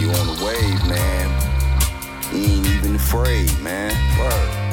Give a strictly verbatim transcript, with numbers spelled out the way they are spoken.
You on the wave, man. You ain't even afraid, man. Word.